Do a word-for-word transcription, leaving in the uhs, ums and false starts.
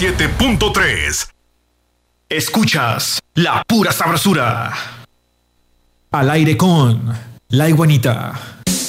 siete punto tres. Escuchas La Pura Sabrosura. Al aire con La Iguanita.